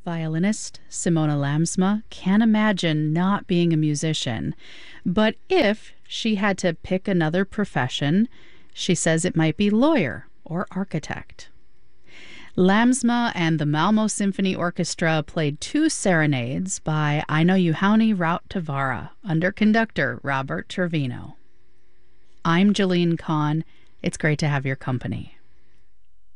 Violinist Simona Lamsma can't imagine not being a musician. But if she had to pick another profession, she says it might be lawyer or architect. Lamsma and the Malmo Symphony Orchestra played two serenades by Aino Juhani Rautavaara under conductor Robert Trevino. I'm Jeline Kahn. It's great to have your company.